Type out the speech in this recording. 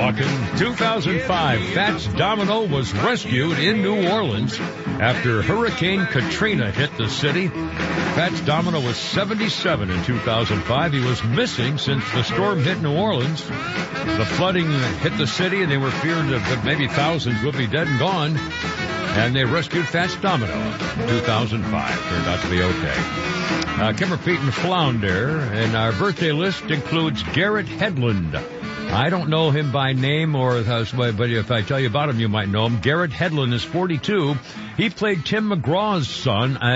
talking 2005. Fats Domino was rescued in New Orleans after Hurricane Katrina hit the city. Fats Domino was 77 in 2005. He was missing since the storm hit New Orleans. The flooding hit the city, and they were feared that maybe thousands would be dead and gone. And they rescued Fats Domino in 2005. Turned out to be okay. Kimmer Pete and Flounder, and our birthday list includes Garrett Hedlund. I don't know him by name, but if I tell you about him, you might know him. Garrett Hedlund is 42. He played Tim McGraw's son